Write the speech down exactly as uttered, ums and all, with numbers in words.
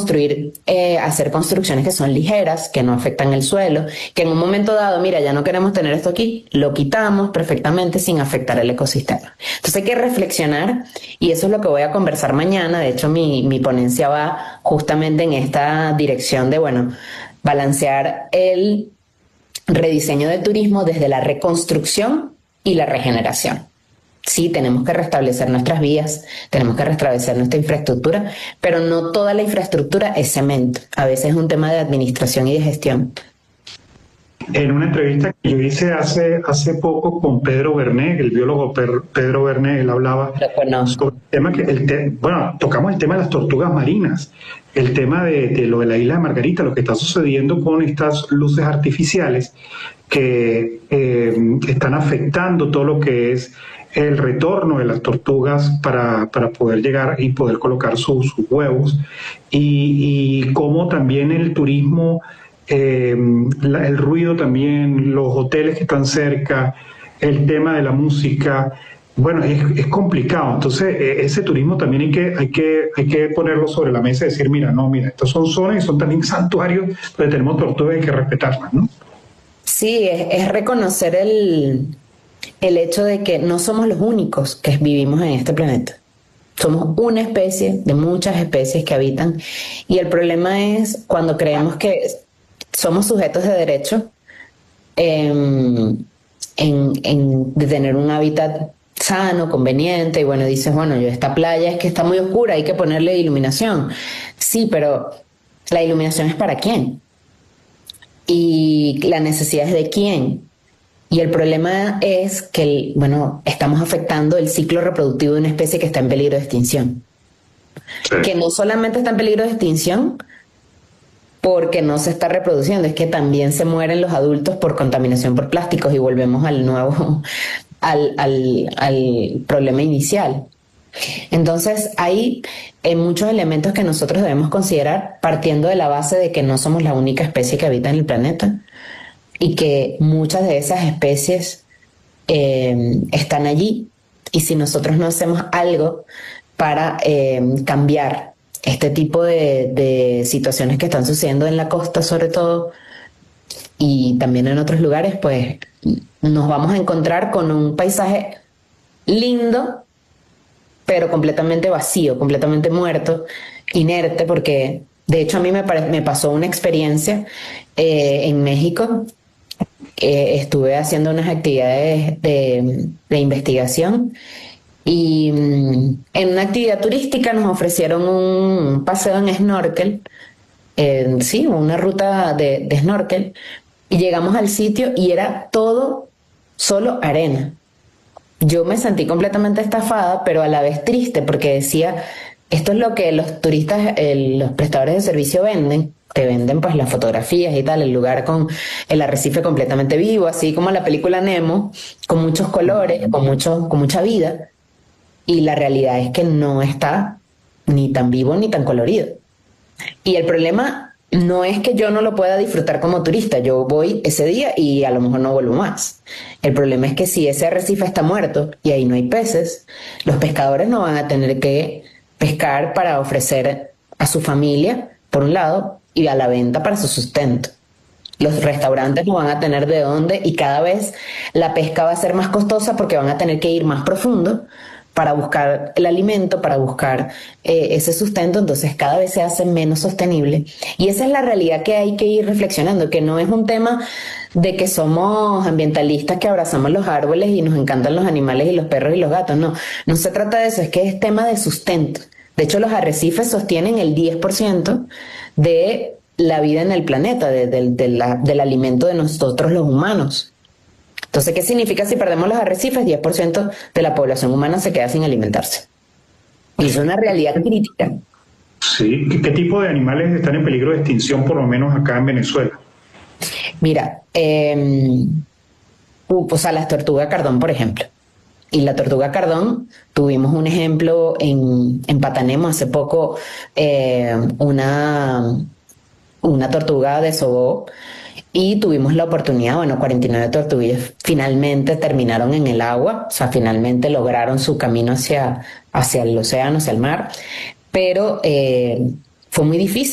construir, eh, hacer construcciones que son ligeras, que no afectan el suelo, que en un momento dado, mira, ya no queremos tener esto aquí, lo quitamos perfectamente sin afectar el ecosistema. Entonces hay que reflexionar, y eso es lo que voy a conversar mañana. De hecho, mi, mi ponencia va justamente en esta dirección de, bueno, balancear el rediseño del turismo desde la reconstrucción y la regeneración. Sí, tenemos que restablecer nuestras vías, tenemos que restablecer nuestra infraestructura, pero no toda la infraestructura es cemento. A veces es un tema de administración y de gestión. En una entrevista que yo hice hace, hace poco con Pedro Bernet, el biólogo Pedro Bernet, él hablaba sobre el tema que, el te, bueno, tocamos el tema de las tortugas marinas, el tema de, de lo de la isla de Margarita, lo que está sucediendo con estas luces artificiales que eh, están afectando todo lo que es el retorno de las tortugas para, para poder llegar y poder colocar su, sus huevos, y, y cómo también el turismo, eh, la, el ruido también, los hoteles que están cerca, el tema de la música, bueno, es, es complicado. Entonces ese turismo también hay que, hay, que, hay que ponerlo sobre la mesa y decir, mira, no, mira, estos son zonas y son también santuarios donde tenemos tortugas y hay que respetarlas, ¿no? Sí, es, es reconocer el... el hecho de que no somos los únicos que vivimos en este planeta. Somos una especie de muchas especies que habitan, y el problema es cuando creemos que somos sujetos de derecho eh, en, en de tener un hábitat sano, conveniente, y bueno, dices, bueno, yo esta playa es que está muy oscura, hay que ponerle iluminación. Sí, pero ¿la iluminación es para quién? Y la necesidad es de quién. Y el problema es que, bueno, estamos afectando el ciclo reproductivo de una especie que está en peligro de extinción. Sí. Que no solamente está en peligro de extinción porque no se está reproduciendo, es que también se mueren los adultos por contaminación por plásticos, y volvemos al nuevo, al, al, al problema inicial. Entonces hay eh, muchos elementos que nosotros debemos considerar, partiendo de la base de que no somos la única especie que habita en el planeta, y que muchas de esas especies eh, están allí, y si nosotros no hacemos algo para eh, cambiar este tipo de, de situaciones que están sucediendo en la costa sobre todo, y también en otros lugares, pues nos vamos a encontrar con un paisaje lindo, pero completamente vacío, completamente muerto, inerte, porque de hecho a mí me, me pasó una experiencia eh, en México. Eh, estuve haciendo unas actividades de, de investigación, y mm, en una actividad turística nos ofrecieron un paseo en snorkel, eh, sí, una ruta de, de snorkel, y llegamos al sitio y era todo solo arena. Yo me sentí completamente estafada, pero a la vez triste, porque decía, esto es lo que los turistas, eh, los prestadores de servicio venden. Te venden pues las fotografías y tal, el lugar con el arrecife completamente vivo, así como la película Nemo, con muchos colores, con, mucho, con mucha vida. Y la realidad es que no está ni tan vivo ni tan colorido. Y el problema no es que yo no lo pueda disfrutar como turista. Yo voy ese día y a lo mejor no vuelvo más. El problema es que si ese arrecife está muerto y ahí no hay peces, los pescadores no van a tener que pescar para ofrecer a su familia, por un lado, y a la venta para su sustento. Los restaurantes no van a tener de dónde, y cada vez la pesca va a ser más costosa porque van a tener que ir más profundo para buscar el alimento, para buscar eh, ese sustento. Entonces cada vez se hace menos sostenible, y esa es la realidad que hay que ir reflexionando, que no es un tema de que somos ambientalistas que abrazamos los árboles y nos encantan los animales y los perros y los gatos. No, no se trata de eso, es que es tema de sustento. De hecho, los arrecifes sostienen el diez por ciento de la vida en el planeta, de, de, de la, del alimento de nosotros los humanos. Entonces, ¿qué significa si perdemos los arrecifes? diez por ciento de la población humana se queda sin alimentarse. Y es una realidad crítica. Sí, ¿qué tipo de animales están en peligro de extinción, por lo menos acá en Venezuela? Mira, eh, o sea, las tortugas cardón, por ejemplo. Y la tortuga cardón, tuvimos un ejemplo en, en Patanemo hace poco, eh, una, una tortuga desobó, y tuvimos la oportunidad, bueno, cuarenta y nueve tortuguillas finalmente terminaron en el agua, o sea, finalmente lograron su camino hacia, hacia el océano, hacia el mar, pero eh, fue muy difícil.